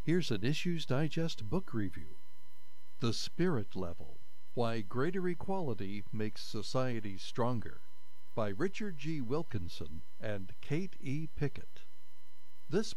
Here's an Issues Digest book review. The Spirit Level: Why Greater Equality Makes Society Stronger by Richard G. Wilkinson and Kate E. Pickett. This